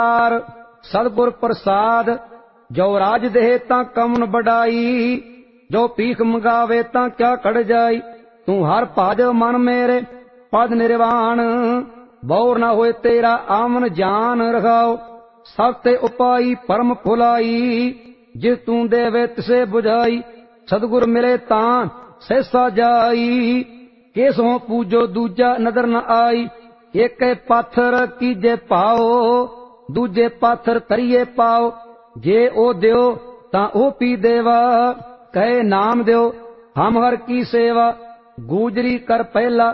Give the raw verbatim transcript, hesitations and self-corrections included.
सतगुर प्रसाद जो राज दे तां कमन बड़ाई, जो पीख मंगावे तां क्या कड़ जाई। तू हर भज मन मेरे पद निर्वाण, बौर न होए तेरा आमन जान रखाओ। सब ते उपाई परम फुलाई, जिस तू देवे तिसे बुझाई। सतगुर मिले तां सहसा जाई, केसों पूजो दूजा नदर न आई। एक पाथर कीजे पाओ, दूजे पाथर तरिए पाओ। जे ओ दियो तां ओ पी देवा, कहे नाम दियो हम हर की सेवा। गूजरी कर पहला